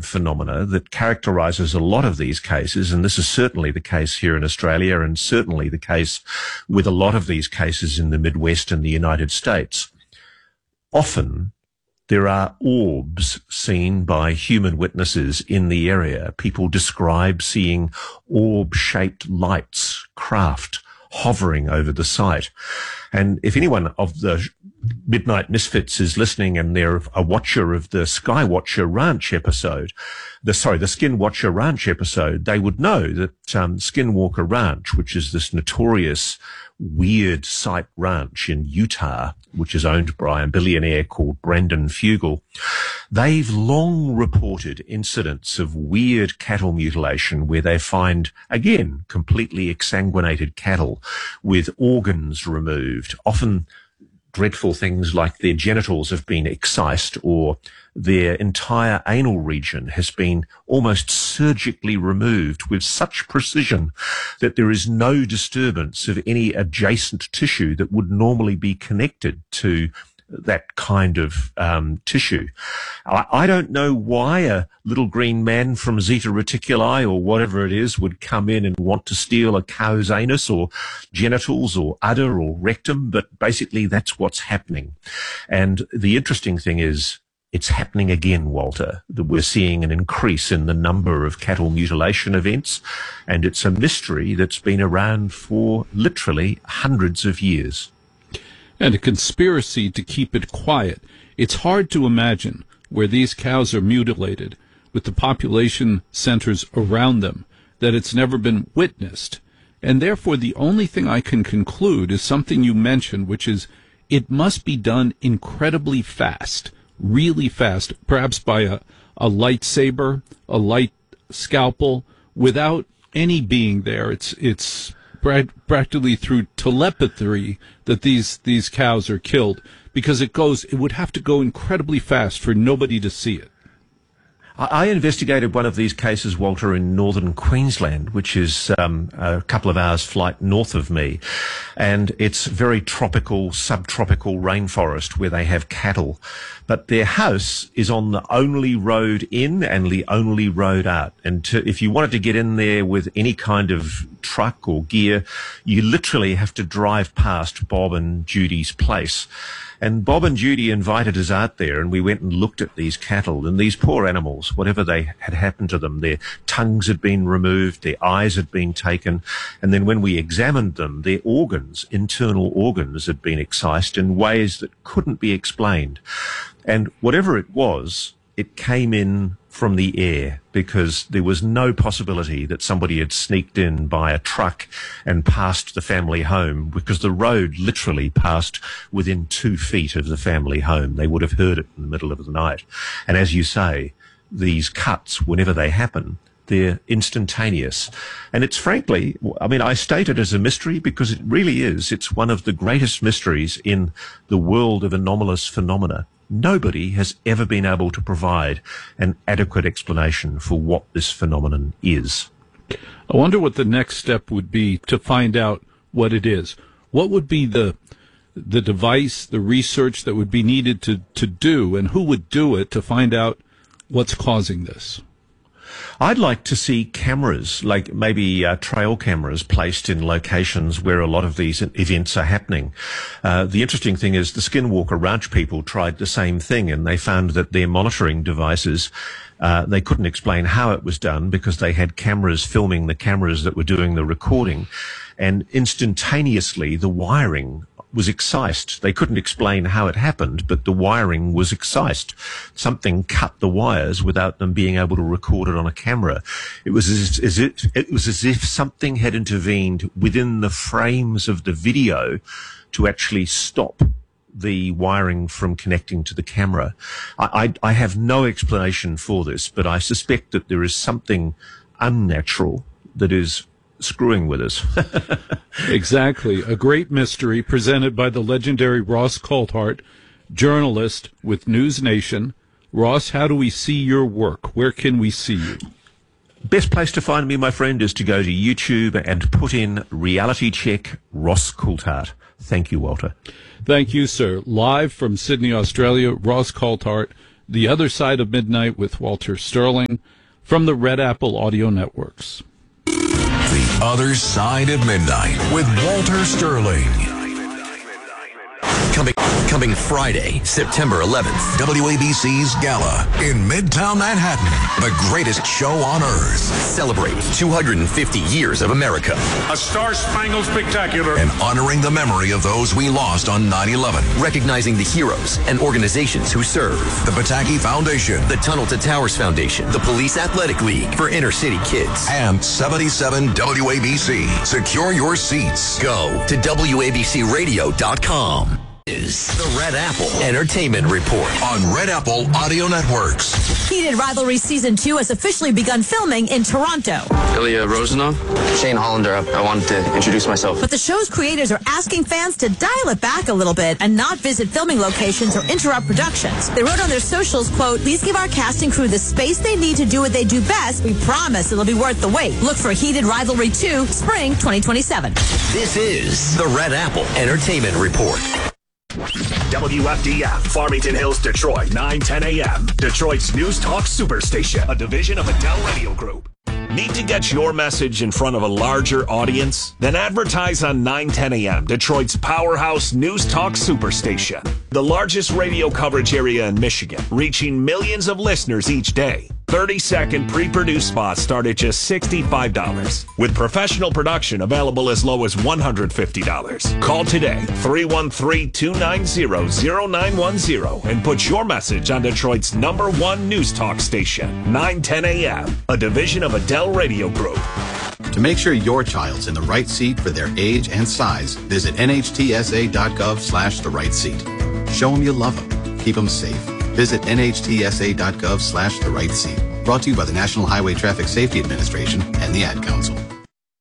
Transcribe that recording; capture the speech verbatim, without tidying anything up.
phenomena that characterises a lot of these cases, and this is certainly the case here in Australia and certainly the case with a lot of these cases in the Midwest and the United States. Often there are orbs seen by human witnesses in the area. People describe seeing orb-shaped lights, craft, hovering over the site. And if anyone of the Midnight Misfits is listening and they're a watcher of the Skywatcher Ranch episode, the sorry, the Skinwalker Ranch episode, they would know that um, Skinwalker Ranch, which is this notorious weird site ranch in Utah, which is owned by a billionaire called Brandon Fugel, they've long reported incidents of weird cattle mutilation where they find, again, completely exsanguinated cattle with organs removed, often dreadful things like their genitals have been excised or their entire anal region has been almost surgically removed with such precision that there is no disturbance of any adjacent tissue that would normally be connected to that kind of um, tissue. I, I don't know why a little green man from Zeta Reticuli or whatever it is would come in and want to steal a cow's anus or genitals or udder or rectum, but basically that's what's happening. And the interesting thing is it's happening again, Walter, that we're seeing an increase in the number of cattle mutilation events, and it's a mystery that's been around for literally hundreds of years. And a conspiracy to keep it quiet. It's hard to imagine where these cows are mutilated with the population centers around them that it's never been witnessed. And therefore, the only thing I can conclude is something you mentioned, which is it must be done incredibly fast, really fast, perhaps by a, a lightsaber, a light scalpel, without any being there. It's it's practically through telepathy that these these cows are killed, because it goes it would have to go incredibly fast for nobody to see it. I investigated one of these cases, Walter, in northern Queensland, which is um, a couple of hours' flight north of me. And it's very tropical, subtropical rainforest where they have cattle. But their house is on the only road in and the only road out. And to, if you wanted to get in there with any kind of truck or gear, you literally have to drive past Bob and Judy's place. And Bob and Judy invited us out there, and we went and looked at these cattle, and these poor animals, whatever they had happened to them, their tongues had been removed, their eyes had been taken, and then when we examined them, their organs, internal organs, had been excised in ways that couldn't be explained. And whatever it was, it came in from the air, because there was no possibility that somebody had sneaked in by a truck and passed the family home, because the road literally passed within two feet of the family home. They would have heard it in the middle of the night. And as you say, these cuts, whenever they happen, they're instantaneous. And it's frankly, I mean, I state it as a mystery because it really is. It's one of the greatest mysteries in the world of anomalous phenomena. Nobody has ever been able to provide an adequate explanation for what this phenomenon is. I wonder what the next step would be to find out what it is. What would be the the device, the research that would be needed to, to do, and who would do it to find out what's causing this? I'd like to see cameras, like maybe uh, trail cameras placed in locations where a lot of these events are happening. Uh, the interesting thing is the Skinwalker Ranch people tried the same thing, and they found that their monitoring devices, uh, they couldn't explain how it was done because they had cameras filming the cameras that were doing the recording, and instantaneously the wiring was excised. They couldn't explain how it happened, but the wiring was excised. Something cut the wires without them being able to record it on a camera. It was as, as if, it was as if something had intervened within the frames of the video to actually stop the wiring from connecting to the camera. I, I, I have no explanation for this, but I suspect that there is something unnatural that is screwing with us. Exactly. A great mystery presented by the legendary Ross Coulthart, journalist with News Nation. Ross, how do we see your work? Where can we see you? Best place to find me, my friend, is to go to YouTube and put in Reality Check Ross Coulthart. Thank you, Walter. Thank you, sir. Live from Sydney, Australia, Ross Coulthart, The Other Side of Midnight with Walter Sterling from the Red Apple Audio Networks. The Other Side of Midnight with Walter Sterling. Coming, coming Friday, September eleventh. W A B C's Gala in Midtown Manhattan. The greatest show on earth. Celebrate two hundred fifty years of America. A Star-Spangled Spectacular. And honoring the memory of those we lost on nine eleven. Recognizing the heroes and organizations who serve. The Pataki Foundation. The Tunnel to Towers Foundation. The Police Athletic League for inner city kids. And seventy-seven W A B C. Secure your seats. Go to W A B C radio dot com. Is the Red Apple Entertainment Report on Red Apple Audio Networks. Heated Rivalry Season two has officially begun filming in Toronto. Ilya Rozanov? Shane Hollander. I wanted to introduce myself. But the show's creators are asking fans to dial it back a little bit and not visit filming locations or interrupt productions. They wrote on their socials, quote, "Please give our cast and crew the space they need to do what they do best. We promise it'll be worth the wait. Look for Heated Rivalry two, spring twenty twenty-seven. This is the Red Apple Entertainment Report. W F D F, Farmington Hills, Detroit, nine ten a.m. Detroit's News Talk Superstation, a division of Adele Radio Group. Need to get your message in front of a larger audience? Then advertise on nine ten a.m., Detroit's powerhouse News Talk Superstation. The largest radio coverage area in Michigan, reaching millions of listeners each day. thirty-second pre-produced spots start at just sixty-five dollars. With professional production available as low as one hundred fifty dollars. Call today, three one three, two nine zero, zero nine one zero, and put your message on Detroit's number one news talk station, nine ten a.m., a division of Adele Radio Group. To make sure your child's in the right seat for their age and size, visit N H T S A dot gov slash the right seat. Show them you love them. Keep them safe. Visit N H T S A dot gov slash the right seat. Brought to you by the National Highway Traffic Safety Administration and the Ad Council.